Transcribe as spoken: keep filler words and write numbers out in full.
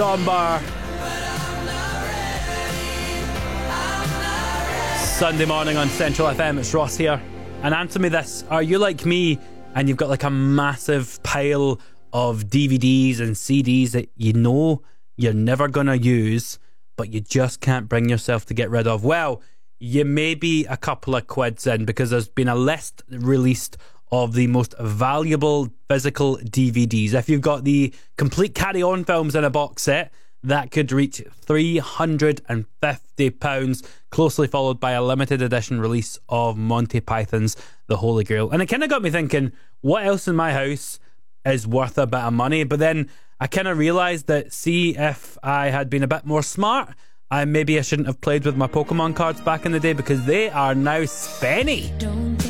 John Barr. Sunday morning on Central F M, it's Ross here. And answer me this, are you like me and you've got like a massive pile of D V Ds and C Ds that you know you're never going to use, but you just can't bring yourself to get rid of? Well, you may be a couple of quids in, because there's been a list released of the most valuable physical D V Ds. If you've got the complete Carry On films in a box set, that could reach three hundred fifty pounds, closely followed by a limited edition release of Monty Python's The Holy Grail. And it kind of got me thinking, what else in my house is worth a bit of money? But then I kind of realised that, see, if I had been a bit more smart, I maybe I shouldn't have played with my Pokemon cards back in the day, because they are now spenny.